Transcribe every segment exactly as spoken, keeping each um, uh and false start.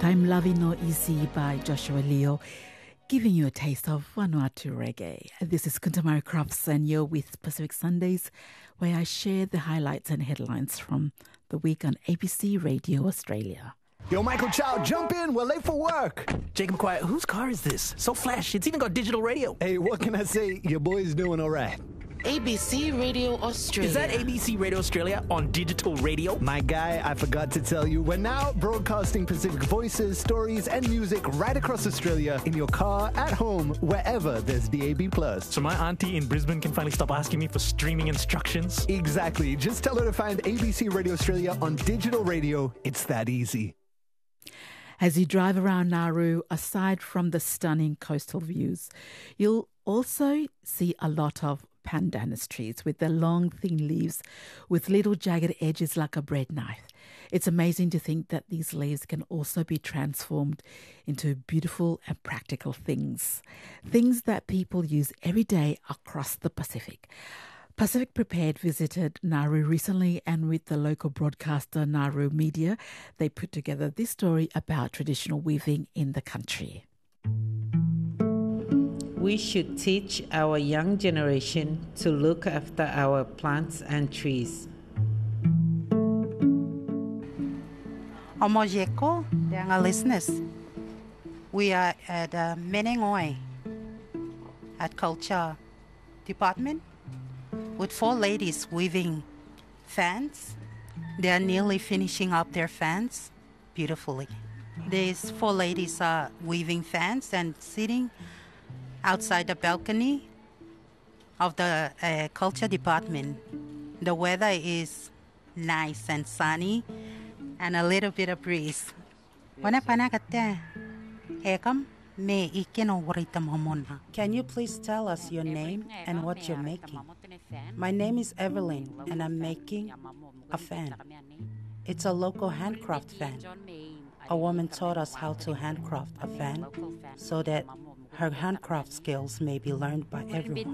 Time Loving No Easy by Joshua Leo, giving you a taste of Vanuatu reggae. This is Kuntamari Crofts, and you're with Pacific Sundays, where I share the highlights and headlines from the week on A B C Radio Australia. Yo, Michael Chow, jump in. We're late for work. Jacob Quiet, whose car is this? So flash. It's even got digital radio. Hey, what can I say? Your boy's doing all right. A B C Radio Australia. Is that A B C Radio Australia on digital radio? My guy, I forgot to tell you, we're now broadcasting Pacific voices, stories, and music right across Australia in your car, at home, wherever there's D A B plus. So my auntie in Brisbane can finally stop asking me for streaming instructions? Exactly. Just tell her to find A B C Radio Australia on digital radio. It's that easy. As you drive around Nauru, aside from the stunning coastal views, you'll also see a lot of pandanus trees with their long, thin leaves with little jagged edges like a bread knife. It's amazing to think that these leaves can also be transformed into beautiful and practical things, things that people use every day across the Pacific. Pacific Prepared visited Nauru recently, and with the local broadcaster Nauru Media, they put together this story about traditional weaving in the country. We should teach our young generation to look after our plants and trees. Omojeko, dear listeners, we are at uh, Menengoe at Culture Department with four ladies weaving fans. They are nearly finishing up their fans beautifully. These four ladies are weaving fans and sitting outside the balcony of the uh, Culture Department. The weather is nice and sunny and a little bit of breeze. Can you please tell us your name and what you're making? My name is Evelyn, and I'm making a fan. It's a local handcraft fan. A woman taught us how to handcraft a fan so that her handcraft skills may be learned by everyone.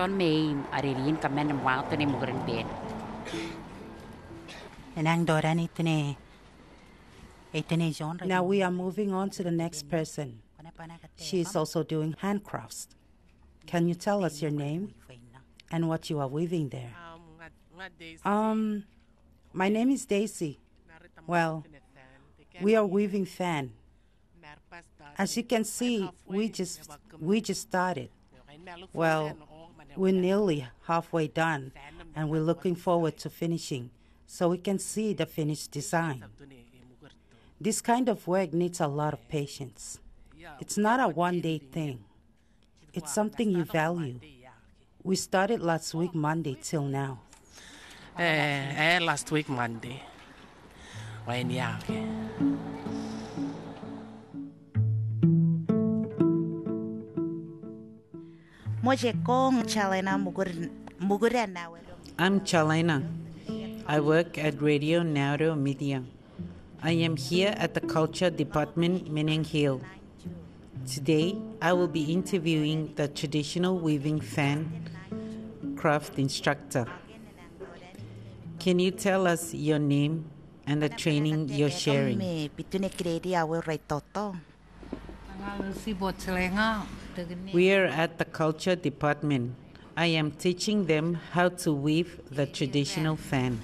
Now we are moving on to the next person. She is also doing handcrafts. Can you tell us your name and what you are weaving there? Um, my name is Daisy. Well, we are weaving fan. As you can see, we just we just started. Well, we're nearly halfway done, and we're looking forward to finishing so we can see the finished design. This kind of work needs a lot of patience. It's not a one-day thing. It's something you value. We started last week Monday till now. Uh, uh, last week Monday. When yeah, okay. I'm Chalena. I work at Radio Nauru Media. I am here at the Culture Department, Meneng Hill. Today, I will be interviewing the traditional weaving fan craft instructor. Can you tell us your name and the training you're sharing? We are at the Culture Department. I am teaching them how to weave the traditional fan.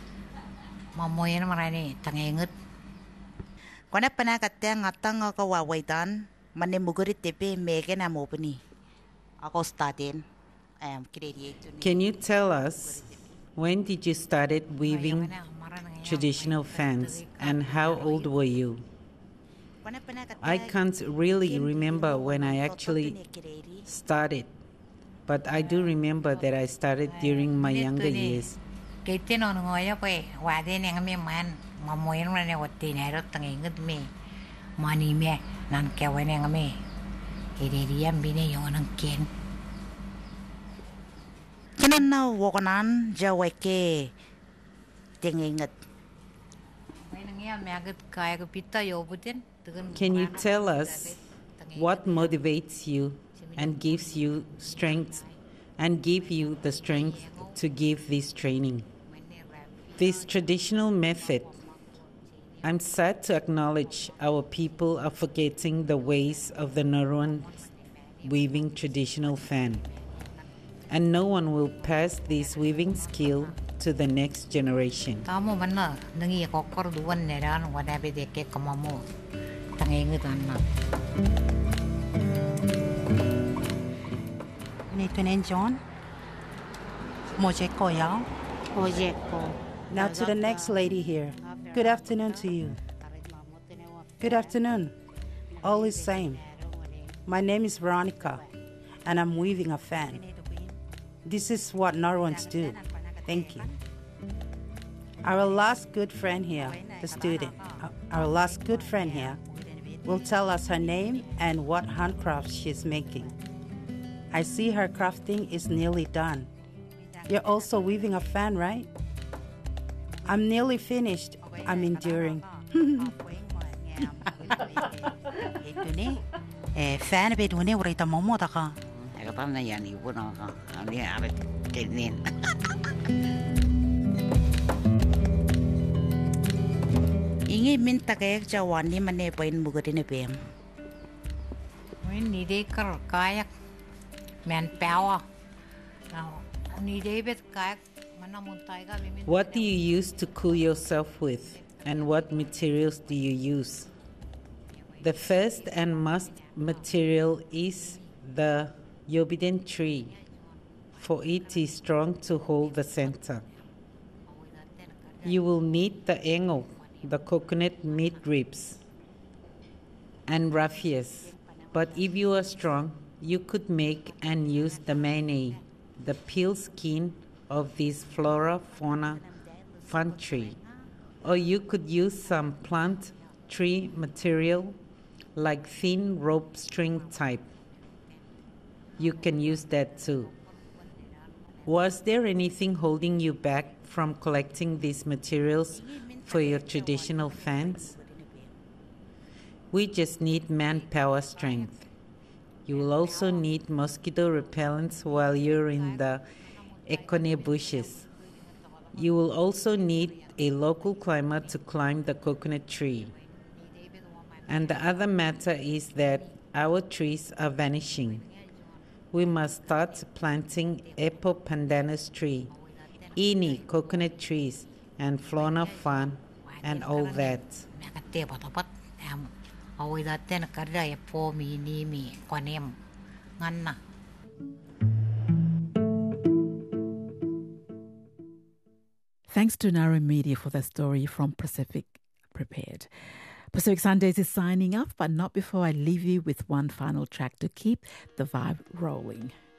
Can you tell us, when did you started weaving traditional fans and how old were you? I can't really remember when I actually started, but I do remember that I started during my younger years. Can you tell us what motivates you and gives you strength and give you the strength to give this training? This traditional method I'm sad to acknowledge our people are forgetting the ways of the Nauruan weaving traditional fan, and no one will pass this weaving skill to the next generation. John? Now to the next lady here. Good afternoon to you. Good afternoon. All is same. My name is Veronica, and I'm weaving a fan. This is what Nauruans do. Thank you. Our last good friend here, the student, our last good friend here, will tell us her name and what handcrafts she's making. I see her crafting is nearly done. You're also weaving a fan, right? I'm nearly finished. I'm enduring. fan be dune uri ta momo ta ka. Ingi min ta ke jawan ni mane pain mugadine pem. We need a car kayak manpower. Now, need a bit kayak. What do you use to cool yourself with, and what materials do you use? The first and must material is the yobiden tree, for it is strong to hold the center. You will need the engo, the coconut meat ribs, and raffias. But if you are strong, you could make and use the mane, the peel skin of this flora fauna fun tree, or you could use some plant tree material like thin rope string type. You can use that too. Was there anything holding you back from collecting these materials for your traditional fans? We just need manpower strength. You will also need mosquito repellents while you're in the Ekone bushes. You will also need a local climber to climb the coconut tree. And the other matter is that our trees are vanishing. We must start planting Epo pandanus tree, Ini coconut trees, and Flora fan, and all that. Thanks to Nauru Media for that story from Pacific Prepared. Pacific Sundays is signing off, but not before I leave you with one final track to keep the vibe rolling.